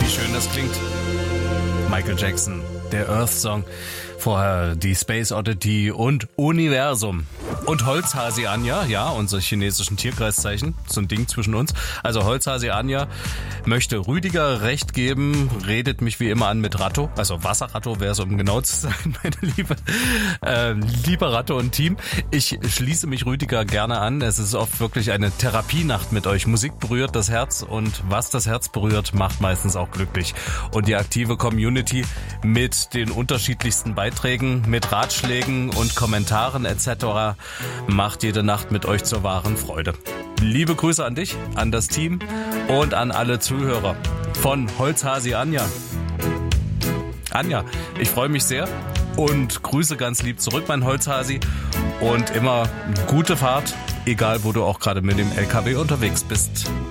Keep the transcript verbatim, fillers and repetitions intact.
schön das klingt. Michael Jackson, der Earth Song. Vorher die Space Oddity und Universum. Und Holzhasi Anja, ja, unsere chinesischen Tierkreiszeichen, so ein Ding zwischen uns. Also Holzhasi Anja möchte Rüdiger recht geben, redet mich wie immer an mit Ratto, also Wasserratto wäre es, um genau zu sein, meine Liebe. Äh, lieber Ratto und Team, ich schließe mich Rüdiger gerne an. Es ist oft wirklich eine Therapienacht mit euch. Musik berührt das Herz und was das Herz berührt, macht meistens auch glücklich. Und die aktive Community mit den unterschiedlichsten Beiträgen, mit Ratschlägen und Kommentaren et cetera macht jede Nacht mit euch zur wahren Freude. Liebe Grüße an dich, an das Team und an alle Zuhörer von Holzhasi Anja. Anja, ich freue mich sehr und grüße ganz lieb zurück, mein Holzhasi, und immer gute Fahrt, egal wo du auch gerade mit dem L K W unterwegs bist.